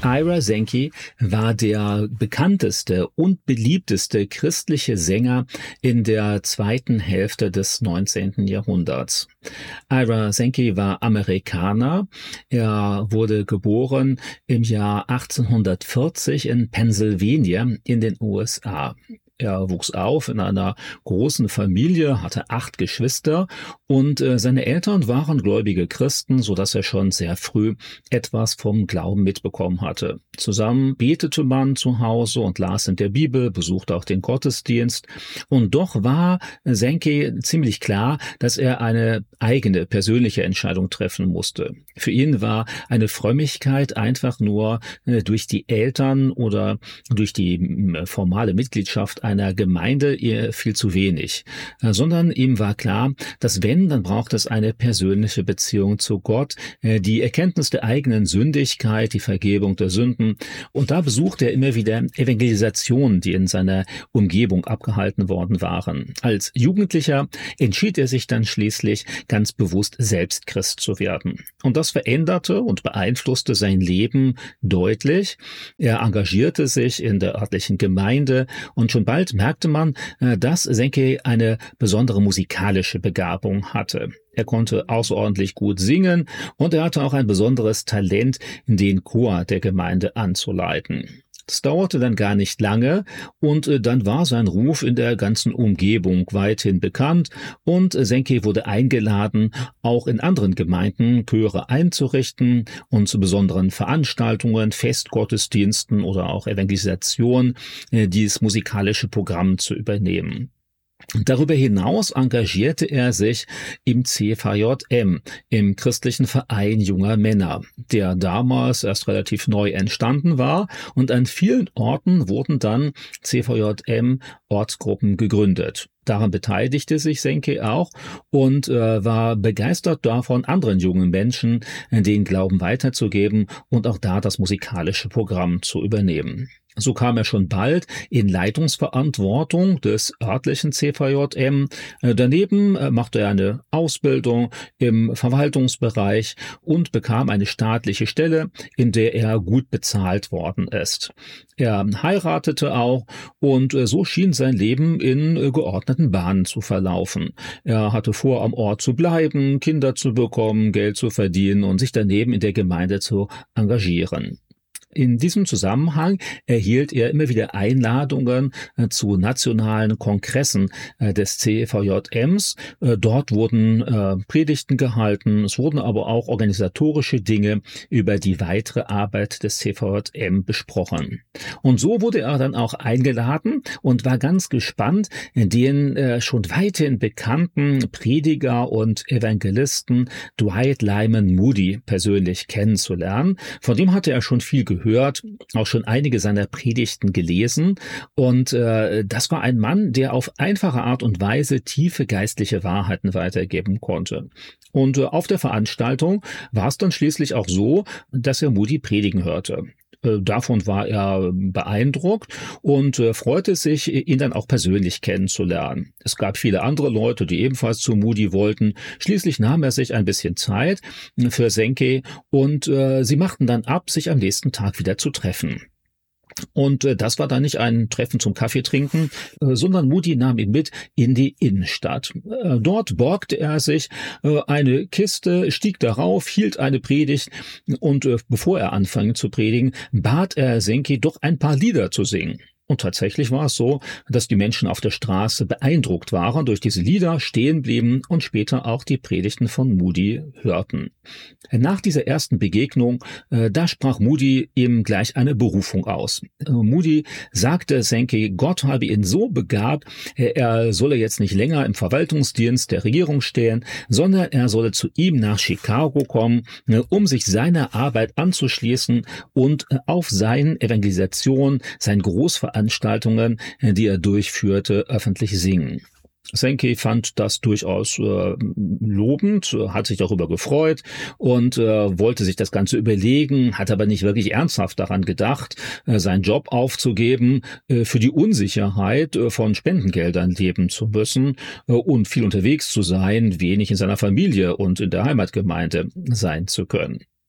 Ira Sankey war der bekannteste und beliebteste christliche Sänger in der zweiten Hälfte des 19. Jahrhunderts. Ira Sankey war Amerikaner. Er wurde geboren im Jahr 1840 in Pennsylvania in den USA. Er wuchs auf in einer großen Familie, hatte 8 Geschwister und seine Eltern waren gläubige Christen, sodass er schon sehr früh etwas vom Glauben mitbekommen hatte. Zusammen betete man zu Hause und las in der Bibel, besuchte auch den Gottesdienst. Und doch war Sankey ziemlich klar, dass er eine eigene persönliche Entscheidung treffen musste. Für ihn war eine Frömmigkeit einfach nur durch die Eltern oder durch die formale Mitgliedschaft einer Gemeinde viel zu wenig, sondern ihm war klar, dass wenn, dann braucht es eine persönliche Beziehung zu Gott, die Erkenntnis der eigenen Sündigkeit, die Vergebung der Sünden. Und da besuchte er immer wieder Evangelisationen, die in seiner Umgebung abgehalten worden waren. Als Jugendlicher entschied er sich dann schließlich ganz bewusst, selbst Christ zu werden. Und das veränderte und beeinflusste sein Leben deutlich. Er engagierte sich in der örtlichen Gemeinde und schon bald merkte man, dass Sankey eine besondere musikalische Begabung hatte. Er konnte außerordentlich gut singen und er hatte auch ein besonderes Talent, den Chor der Gemeinde anzuleiten. Das dauerte dann gar nicht lange und dann war sein Ruf in der ganzen Umgebung weithin bekannt und Sankey wurde eingeladen, auch in anderen Gemeinden Chöre einzurichten und zu besonderen Veranstaltungen, Festgottesdiensten oder auch Evangelisationen dieses musikalische Programm zu übernehmen. Darüber hinaus engagierte er sich im CVJM, im Christlichen Verein junger Männer, der damals erst relativ neu entstanden war, und an vielen Orten wurden dann CVJM-Ortsgruppen gegründet. Daran beteiligte sich Sankey auch und war begeistert davon, anderen jungen Menschen den Glauben weiterzugeben und auch da das musikalische Programm zu übernehmen. So kam er schon bald in Leitungsverantwortung des örtlichen CVJM. Daneben machte er eine Ausbildung im Verwaltungsbereich und bekam eine staatliche Stelle, in der er gut bezahlt worden ist. Er heiratete auch und so schien sein Leben in geordneten Bahnen zu verlaufen. Er hatte vor, am Ort zu bleiben, Kinder zu bekommen, Geld zu verdienen und sich daneben in der Gemeinde zu engagieren. In diesem Zusammenhang erhielt er immer wieder Einladungen zu nationalen Kongressen des CVJMs. Dort wurden Predigten gehalten, es wurden aber auch organisatorische Dinge über die weitere Arbeit des CVJM besprochen. Und so wurde er dann auch eingeladen und war ganz gespannt, den schon weithin bekannten Prediger und Evangelisten Dwight Lyman Moody persönlich kennenzulernen. Von dem hatte er schon viel gehört, auch schon einige seiner Predigten gelesen und das war ein Mann, der auf einfache Art und Weise tiefe geistliche Wahrheiten weitergeben konnte. Und auf der Veranstaltung war es dann schließlich auch so, dass er Moody predigen hörte. Davon war er beeindruckt und freute sich, ihn dann auch persönlich kennenzulernen. Es gab viele andere Leute, die ebenfalls zu Moody wollten. Schließlich nahm er sich ein bisschen Zeit für Sankey und sie machten dann ab, sich am nächsten Tag wieder zu treffen. Und das war dann nicht ein Treffen zum Kaffee trinken, sondern Moody nahm ihn mit in die Innenstadt. Dort borgte er sich eine Kiste, stieg darauf, hielt eine Predigt und bevor er anfing zu predigen, bat er Sankey doch ein paar Lieder zu singen. Und tatsächlich war es so, dass die Menschen auf der Straße beeindruckt waren durch diese Lieder, stehen blieben und später auch die Predigten von Moody hörten. Nach dieser ersten Begegnung, da sprach Moody ihm gleich eine Berufung aus. Moody sagte Sankey, Gott habe ihn so begabt, er solle jetzt nicht länger im Verwaltungsdienst der Regierung stehen, sondern er solle zu ihm nach Chicago kommen, um sich seiner Arbeit anzuschließen und auf seinen Evangelisationen, seinen Großveranstaltungen, die er durchführte, öffentlich singen. Sankey fand das durchaus lobend, hat sich darüber gefreut und wollte sich das Ganze überlegen, hat aber nicht wirklich ernsthaft daran gedacht, seinen Job aufzugeben, für die Unsicherheit von Spendengeldern leben zu müssen und viel unterwegs zu sein, wenig in seiner Familie und in der Heimatgemeinde sein zu können.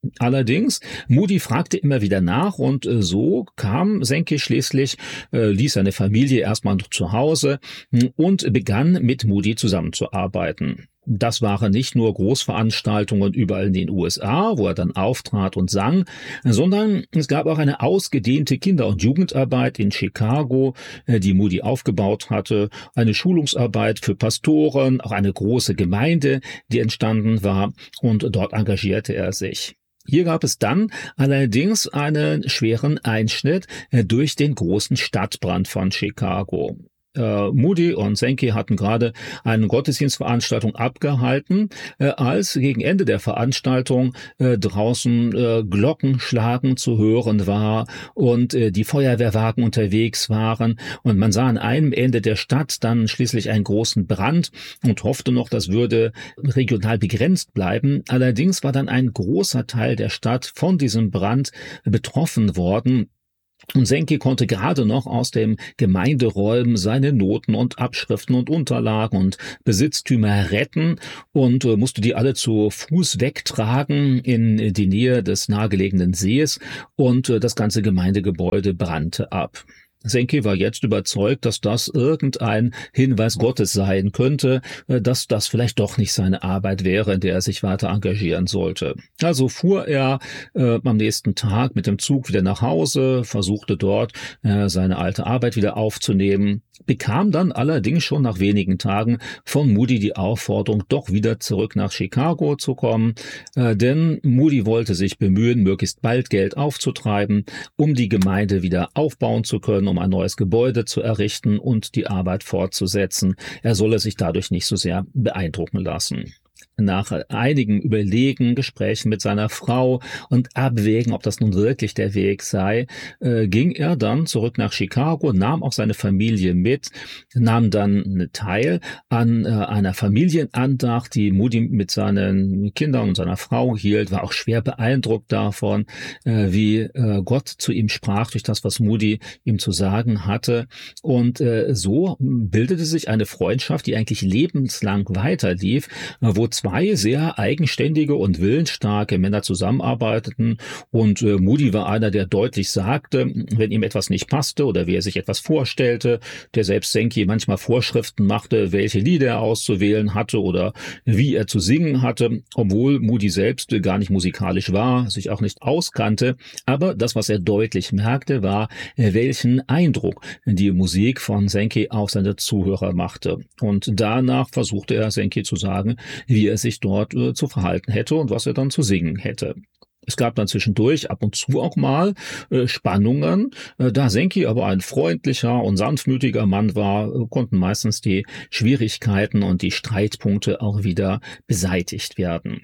Allerdings, Moody fragte immer wieder nach und so kam Senke schließlich, ließ seine Familie erstmal zu Hause und begann mit Moody zusammenzuarbeiten. Das waren nicht nur Großveranstaltungen überall in den USA, wo er dann auftrat und sang, sondern es gab auch eine ausgedehnte Kinder- und Jugendarbeit in Chicago, die Moody aufgebaut hatte, eine Schulungsarbeit für Pastoren, auch eine große Gemeinde, die entstanden war, und dort engagierte er sich. Hier gab es dann allerdings einen schweren Einschnitt durch den großen Stadtbrand von Chicago. Moody und Senke hatten gerade eine Gottesdienstveranstaltung abgehalten, als gegen Ende der Veranstaltung draußen Glockenschlagen zu hören war und die Feuerwehrwagen unterwegs waren und man sah an einem Ende der Stadt dann schließlich einen großen Brand und hoffte noch, das würde regional begrenzt bleiben. Allerdings war dann ein großer Teil der Stadt von diesem Brand betroffen worden. Und Senke konnte gerade noch aus dem Gemeinderäumen seine Noten und Abschriften und Unterlagen und Besitztümer retten und musste die alle zu Fuß wegtragen in die Nähe des nahegelegenen Sees und das ganze Gemeindegebäude brannte ab. Senke war jetzt überzeugt, dass das irgendein Hinweis Gottes sein könnte, dass das vielleicht doch nicht seine Arbeit wäre, in der er sich weiter engagieren sollte. Also fuhr er am nächsten Tag mit dem Zug wieder nach Hause, versuchte dort seine alte Arbeit wieder aufzunehmen, bekam dann allerdings schon nach wenigen Tagen von Moody die Aufforderung, doch wieder zurück nach Chicago zu kommen, denn Moody wollte sich bemühen, möglichst bald Geld aufzutreiben, um die Gemeinde wieder aufbauen zu können, um ein neues Gebäude zu errichten und die Arbeit fortzusetzen. Er solle sich dadurch nicht so sehr beeindrucken lassen. Nach einigen Überlegen, Gesprächen mit seiner Frau und Abwägen, ob das nun wirklich der Weg sei, ging er dann zurück nach Chicago, nahm auch seine Familie mit, nahm dann teil an einer Familienandacht, die Moody mit seinen Kindern und seiner Frau hielt, war auch schwer beeindruckt davon, wie Gott zu ihm sprach durch das, was Moody ihm zu sagen hatte. Und so bildete sich eine Freundschaft, die eigentlich lebenslang weiterlief, wo zwei sehr eigenständige und willensstarke Männer zusammenarbeiteten und Moody war einer, der deutlich sagte, wenn ihm etwas nicht passte oder wie er sich etwas vorstellte, der selbst Senke manchmal Vorschriften machte, welche Lieder er auszuwählen hatte oder wie er zu singen hatte, obwohl Moody selbst gar nicht musikalisch war, sich auch nicht auskannte, aber das, was er deutlich merkte, war, welchen Eindruck die Musik von Senke auf seine Zuhörer machte. Und danach versuchte er Senke zu sagen, wie er sich dort zu verhalten hätte und was er dann zu singen hätte. Es gab dann zwischendurch ab und zu auch mal Spannungen. Da Senke aber ein freundlicher und sanftmütiger Mann war, konnten meistens die Schwierigkeiten und die Streitpunkte auch wieder beseitigt werden.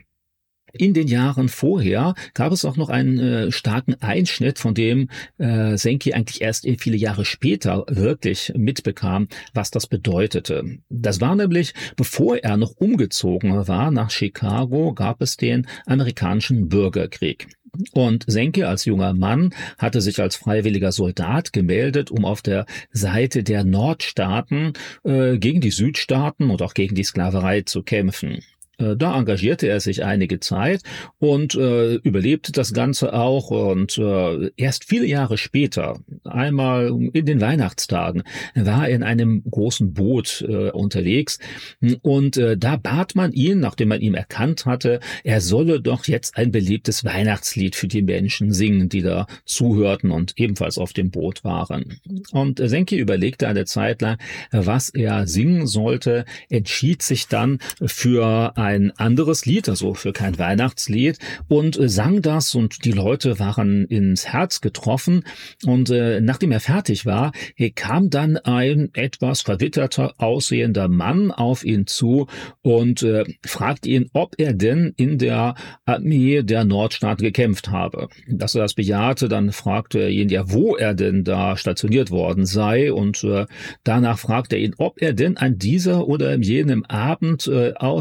In den Jahren vorher gab es auch noch einen starken Einschnitt, von dem Senke eigentlich erst viele Jahre später wirklich mitbekam, was das bedeutete. Das war nämlich, bevor er noch umgezogen war nach Chicago, gab es den amerikanischen Bürgerkrieg. Und Senke als junger Mann hatte sich als freiwilliger Soldat gemeldet, um auf der Seite der Nordstaaten gegen die Südstaaten und auch gegen die Sklaverei zu kämpfen. Da engagierte er sich einige Zeit und überlebte das Ganze auch und erst viele Jahre später, einmal in den Weihnachtstagen, war er in einem großen Boot unterwegs und da bat man ihn, nachdem man ihn erkannt hatte, er solle doch jetzt ein beliebtes Weihnachtslied für die Menschen singen, die da zuhörten und ebenfalls auf dem Boot waren. Und Senke überlegte eine Zeit lang, was er singen sollte, entschied sich dann für ein anderes Lied, also für kein Weihnachtslied, und sang das und die Leute waren ins Herz getroffen und nachdem er fertig war, kam dann ein etwas verwitterter aussehender Mann auf ihn zu und fragte ihn, ob er denn in der Armee der Nordstaaten gekämpft habe. Dass er das bejahte, dann fragte er ihn ja, wo er denn da stationiert worden sei und danach fragte er ihn, ob er denn an dieser oder jenem Abend aus der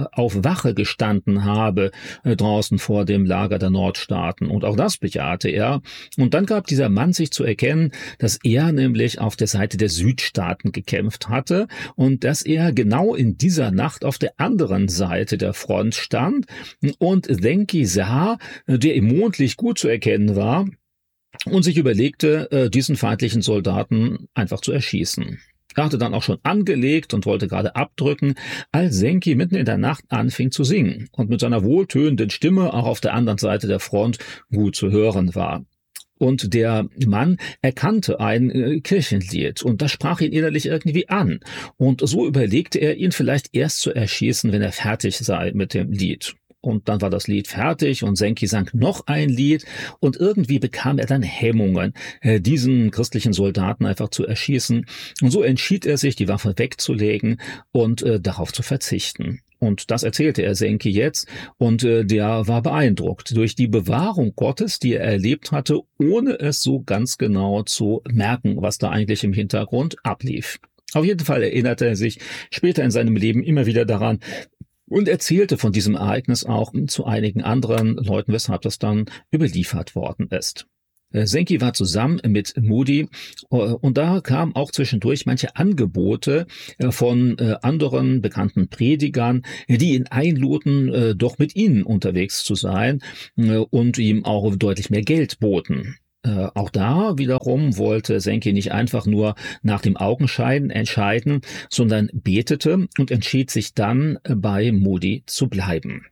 auf Wache gestanden habe, draußen vor dem Lager der Nordstaaten. Und auch das bejahte er. Und dann gab dieser Mann sich zu erkennen, dass er nämlich auf der Seite der Südstaaten gekämpft hatte und dass er genau in dieser Nacht auf der anderen Seite der Front stand und Zenki sah, der im Mondlicht gut zu erkennen war, und sich überlegte, diesen feindlichen Soldaten einfach zu erschießen. Er hatte dann auch schon angelegt und wollte gerade abdrücken, als Zenki mitten in der Nacht anfing zu singen und mit seiner wohltönenden Stimme auch auf der anderen Seite der Front gut zu hören war. Und der Mann erkannte ein Kirchenlied und das sprach ihn innerlich irgendwie an. Und so überlegte er, ihn vielleicht erst zu erschießen, wenn er fertig sei mit dem Lied. Und dann war das Lied fertig und Zenki sang noch ein Lied und irgendwie bekam er dann Hemmungen, diesen christlichen Soldaten einfach zu erschießen. Und so entschied er sich, die Waffe wegzulegen und darauf zu verzichten. Und das erzählte er Zenki jetzt und der war beeindruckt durch die Bewahrung Gottes, die er erlebt hatte, ohne es so ganz genau zu merken, was da eigentlich im Hintergrund ablief. Auf jeden Fall erinnerte er sich später in seinem Leben immer wieder daran, und erzählte von diesem Ereignis auch zu einigen anderen Leuten, weshalb das dann überliefert worden ist. Zenki war zusammen mit Moody und da kamen auch zwischendurch manche Angebote von anderen bekannten Predigern, die ihn einluden, doch mit ihnen unterwegs zu sein und ihm auch deutlich mehr Geld boten. Auch da wiederum wollte Zenki nicht einfach nur nach dem Augenschein entscheiden, sondern betete und entschied sich dann, bei Moody zu bleiben.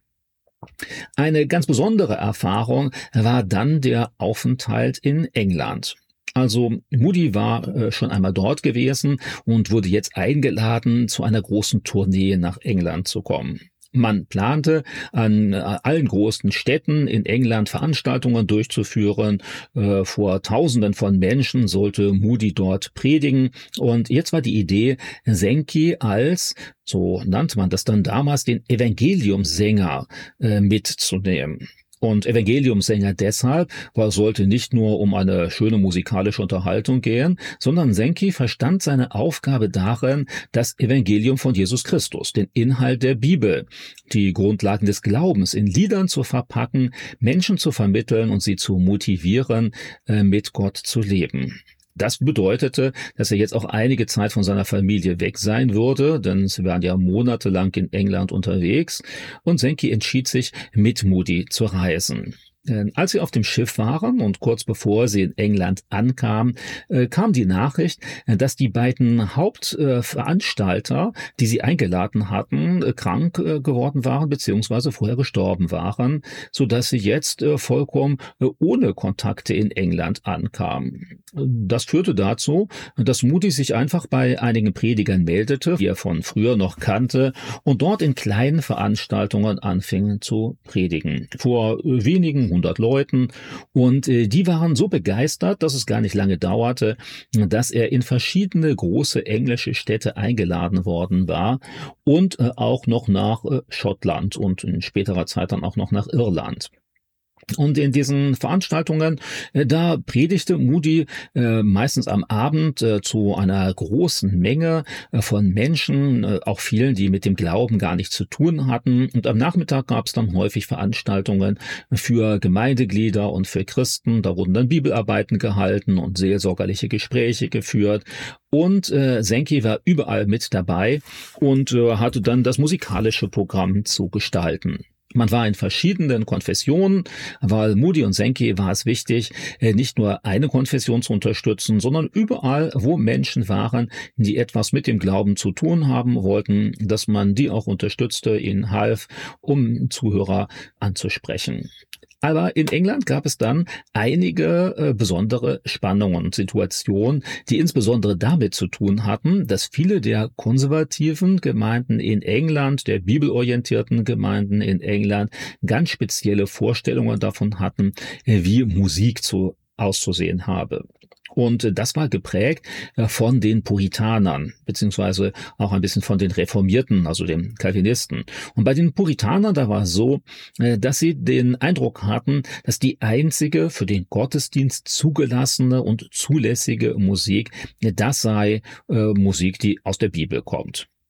Eine ganz besondere Erfahrung war dann der Aufenthalt in England. Also Moody war schon einmal dort gewesen und wurde jetzt eingeladen, zu einer großen Tournee nach England zu kommen. Man plante, an allen großen Städten in England Veranstaltungen durchzuführen. Vor Tausenden von Menschen sollte Moody dort predigen. Und jetzt war die Idee, Zenki als, so nannte man das dann damals, den Evangeliumssänger mitzunehmen. Und Evangeliumssänger deshalb, weil es sollte nicht nur um eine schöne musikalische Unterhaltung gehen, sondern Zenki verstand seine Aufgabe darin, das Evangelium von Jesus Christus, den Inhalt der Bibel, die Grundlagen des Glaubens in Liedern zu verpacken, Menschen zu vermitteln und sie zu motivieren, mit Gott zu leben. Das bedeutete, dass er jetzt auch einige Zeit von seiner Familie weg sein würde, denn sie waren ja monatelang in England unterwegs und Zenki entschied sich, mit Moody zu reisen. Als sie auf dem Schiff waren und kurz bevor sie in England ankamen, kam die Nachricht, dass die beiden Hauptveranstalter, die sie eingeladen hatten, krank geworden waren bzw. vorher gestorben waren, sodass sie jetzt vollkommen ohne Kontakte in England ankamen. Das führte dazu, dass Moody sich einfach bei einigen Predigern meldete, die er von früher noch kannte, und dort in kleinen Veranstaltungen anfing zu predigen. Vor wenigen 100 Leuten und die waren so begeistert, dass es gar nicht lange dauerte, dass er in verschiedene große englische Städte eingeladen worden war und auch noch nach Schottland und in späterer Zeit dann auch noch nach Irland. Und in diesen Veranstaltungen, da predigte Moody meistens am Abend zu einer großen Menge von Menschen, auch vielen, die mit dem Glauben gar nichts zu tun hatten. Und am Nachmittag gab es dann häufig Veranstaltungen für Gemeindeglieder und für Christen. Da wurden dann Bibelarbeiten gehalten und seelsorgerliche Gespräche geführt. Und Zenki war überall mit dabei und hatte dann das musikalische Programm zu gestalten. Man war in verschiedenen Konfessionen, weil Moody und Zenki war es wichtig, nicht nur eine Konfession zu unterstützen, sondern überall, wo Menschen waren, die etwas mit dem Glauben zu tun haben wollten, dass man die auch unterstützte, ihnen half, um Zuhörer anzusprechen. Aber in England gab es dann einige besondere Spannungen und Situationen, die insbesondere damit zu tun hatten, dass viele der konservativen Gemeinden in England, der bibelorientierten Gemeinden in England, ganz spezielle Vorstellungen davon hatten, wie Musik auszusehen habe. Und das war geprägt von den Puritanern, beziehungsweise auch ein bisschen von den Reformierten, also den Calvinisten. Und bei den Puritanern, da war es so, dass sie den Eindruck hatten, dass die einzige für den Gottesdienst zugelassene und zulässige Musik, das sei Musik, die aus der Bibel kommt.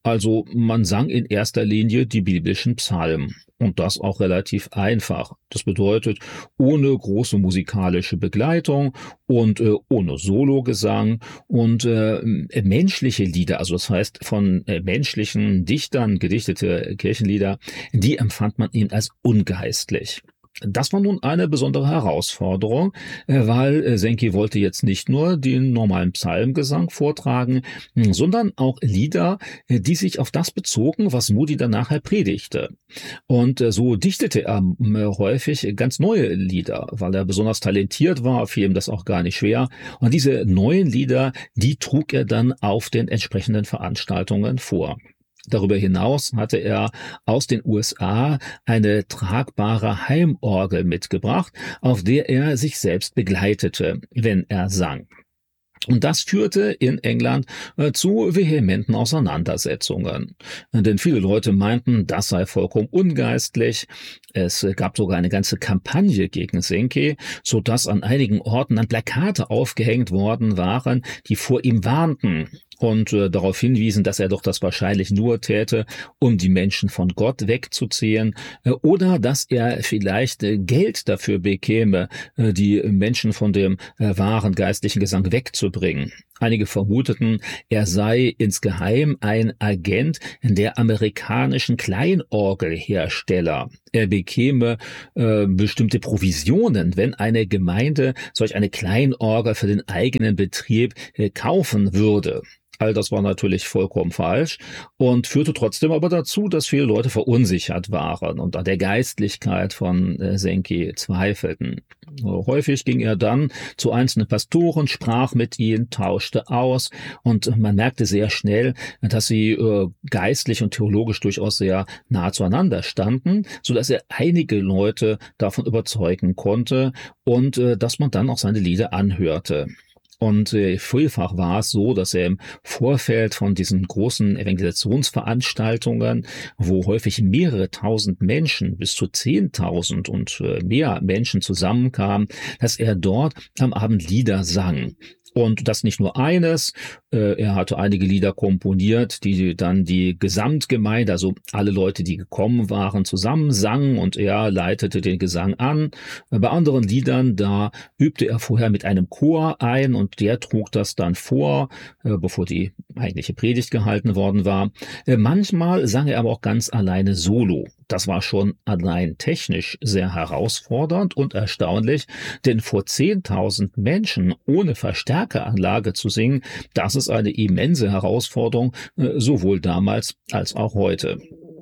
Also man sang in erster Linie die biblischen Psalmen. Und das auch relativ einfach. Das bedeutet, ohne große musikalische Begleitung und ohne Sologesang und menschliche Lieder, also das heißt von menschlichen Dichtern gedichtete Kirchenlieder, die empfand man eben als ungeistlich. Das war nun eine besondere Herausforderung, weil Senki wollte jetzt nicht nur den normalen Psalmgesang vortragen, sondern auch Lieder, die sich auf das bezogen, was Moody dann nachher predigte. Und so dichtete er häufig ganz neue Lieder, weil er besonders talentiert war, fiel ihm das auch gar nicht schwer. Und diese neuen Lieder, die trug er dann auf den entsprechenden Veranstaltungen vor. Darüber hinaus hatte er aus den USA eine tragbare Heimorgel mitgebracht, auf der er sich selbst begleitete, wenn er sang. Und das führte in England zu vehementen Auseinandersetzungen. Denn viele Leute meinten, das sei vollkommen ungeistlich. Es gab sogar eine ganze Kampagne gegen Senke, sodass an einigen Orten dann Plakate aufgehängt worden waren, die vor ihm warnten und darauf hinwiesen, dass er doch das wahrscheinlich nur täte, um die Menschen von Gott wegzuziehen, oder dass er vielleicht Geld dafür bekäme, die Menschen von dem wahren geistlichen Gesang wegzubringen. Einige vermuteten, er sei insgeheim ein Agent der amerikanischen Kleinorgelhersteller. Er bekäme bestimmte Provisionen, wenn eine Gemeinde solch eine Kleinorgel für den eigenen Betrieb kaufen würde. All das war natürlich vollkommen falsch und führte trotzdem aber dazu, dass viele Leute verunsichert waren und an der Geistlichkeit von Senki zweifelten. Häufig ging er dann zu einzelnen Pastoren, sprach mit ihnen, tauschte aus und man merkte sehr schnell, dass sie geistlich und theologisch durchaus sehr nah zueinander standen, so dass er einige Leute davon überzeugen konnte und dass man dann auch seine Lieder anhörte. Und vielfach war es so, dass er im Vorfeld von diesen großen Evangelisationsveranstaltungen, wo häufig mehrere tausend Menschen, bis zu 10.000 und mehr Menschen zusammenkamen, dass er dort am Abend Lieder sang. Und das nicht nur eines, er hatte einige Lieder komponiert, die dann die Gesamtgemeinde, also alle Leute, die gekommen waren, zusammen sangen und er leitete den Gesang an. Bei anderen Liedern, da übte er vorher mit einem Chor ein und der trug das dann vor, bevor die eigentliche Predigt gehalten worden war. Manchmal sang er aber auch ganz alleine solo. Das war schon allein technisch sehr herausfordernd und erstaunlich, denn vor 10.000 Menschen ohne Verstärkeranlage zu singen, das ist eine immense Herausforderung, sowohl damals als auch heute.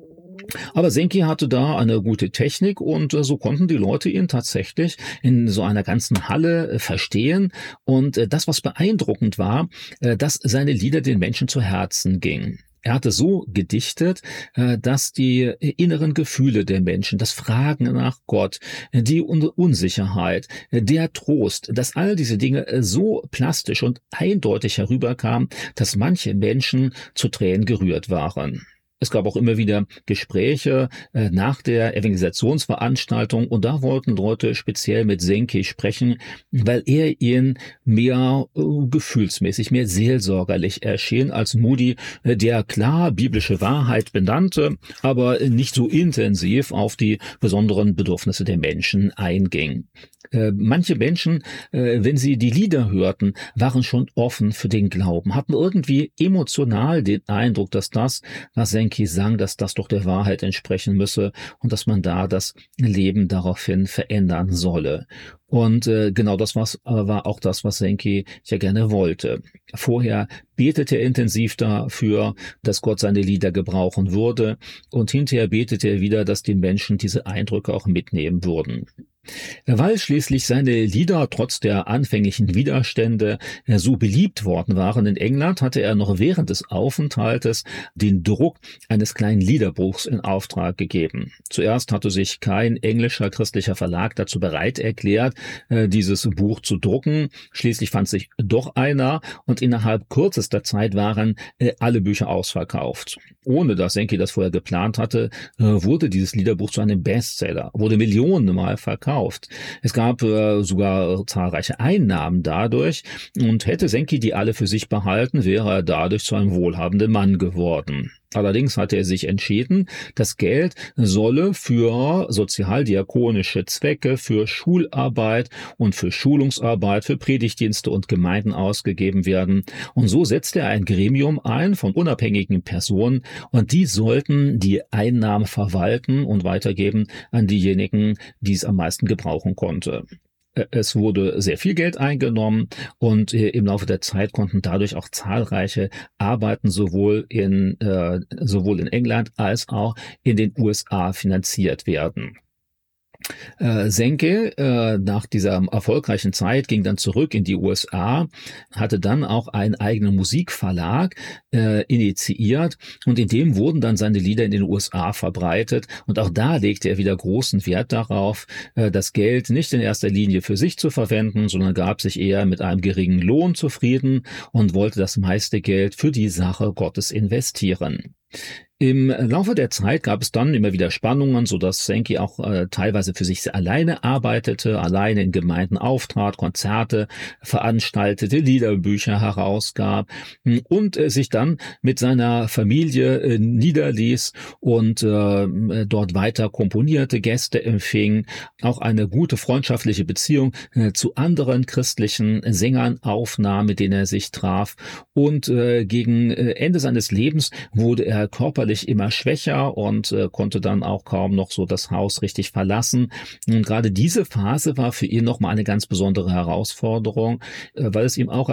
Aber Senki hatte da eine gute Technik und so konnten die Leute ihn tatsächlich in so einer ganzen Halle verstehen. Und das, was beeindruckend war, dass seine Lieder den Menschen zu Herzen gingen. Er hatte so gedichtet, dass die inneren Gefühle der Menschen, das Fragen nach Gott, die Unsicherheit, der Trost, dass all diese Dinge so plastisch und eindeutig herüberkamen, dass manche Menschen zu Tränen gerührt waren. Es gab auch immer wieder Gespräche nach der Evangelisationsveranstaltung und da wollten Leute speziell mit Senki sprechen, weil er ihnen mehr gefühlsmäßig, mehr seelsorgerlich erschien als Moody, der klar biblische Wahrheit benannte, aber nicht so intensiv auf die besonderen Bedürfnisse der Menschen einging. Manche Menschen, wenn sie die Lieder hörten, waren schon offen für den Glauben, hatten irgendwie emotional den Eindruck, dass das, was Senki sang, dass das doch der Wahrheit entsprechen müsse und dass man da das Leben daraufhin verändern solle. Und genau das war auch das, was Senki ja gerne wollte. Vorher betete er intensiv dafür, dass Gott seine Lieder gebrauchen würde und hinterher betete er wieder, dass die Menschen diese Eindrücke auch mitnehmen würden. Weil schließlich seine Lieder trotz der anfänglichen Widerstände so beliebt worden waren in England, hatte er noch während des Aufenthaltes den Druck eines kleinen Liederbuchs in Auftrag gegeben. Zuerst hatte sich kein englischer christlicher Verlag dazu bereit erklärt, dieses Buch zu drucken. Schließlich fand sich doch einer und innerhalb kürzester Zeit waren alle Bücher ausverkauft. Ohne dass Senki das vorher geplant hatte, wurde dieses Liederbuch zu einem Bestseller, wurde millionenmal verkauft. Es gab sogar zahlreiche Einnahmen dadurch und hätte Senki die alle für sich behalten, wäre er dadurch zu einem wohlhabenden Mann geworden. Allerdings hatte er sich entschieden, das Geld solle für sozialdiakonische Zwecke, für Schularbeit und für Schulungsarbeit, für Predigtdienste und Gemeinden ausgegeben werden. Und so setzte er ein Gremium ein von unabhängigen Personen und die sollten die Einnahmen verwalten und weitergeben an diejenigen, die es am meisten gebrauchen konnte. Es wurde sehr viel Geld eingenommen und im Laufe der Zeit konnten dadurch auch zahlreiche Arbeiten sowohl in England als auch in den USA finanziert werden. Senke nach dieser erfolgreichen Zeit ging dann zurück in die USA, hatte dann auch einen eigenen Musikverlag initiiert und in dem wurden dann seine Lieder in den USA verbreitet und auch da legte er wieder großen Wert darauf, das Geld nicht in erster Linie für sich zu verwenden, sondern gab sich eher mit einem geringen Lohn zufrieden und wollte das meiste Geld für die Sache Gottes investieren. Im Laufe der Zeit gab es dann immer wieder Spannungen, sodass Sankey auch teilweise für sich alleine arbeitete, alleine in Gemeinden auftrat, Konzerte veranstaltete, Liederbücher herausgab und sich dann mit seiner Familie niederließ und dort weiter komponierte, Gäste empfing, auch eine gute freundschaftliche Beziehung zu anderen christlichen Sängern aufnahm, mit denen er sich traf. Und gegen Ende seines Lebens wurde er körperlich immer schwächer und konnte dann auch kaum noch so das Haus richtig verlassen. Und gerade diese Phase war für ihn nochmal eine ganz besondere Herausforderung, weil es ihm auch